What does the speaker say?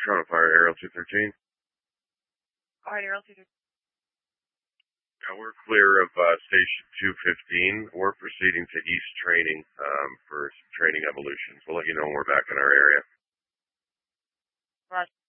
Toronto Fire, Aerial 213. All right, Aerial 213. We're clear of Station 215. We're proceeding to East Training for some training evolutions. We'll let you know when we're back in our area. Roger.